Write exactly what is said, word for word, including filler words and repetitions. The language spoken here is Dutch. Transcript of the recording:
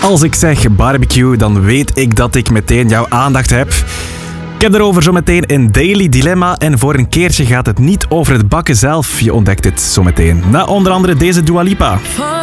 Als ik zeg barbecue, dan weet ik dat ik meteen jouw aandacht heb. Ik heb daarover zo meteen een Daily Dilemma en voor een keertje gaat het niet over het bakken zelf. Je ontdekt het zo meteen. Na onder andere deze Dua Lipa.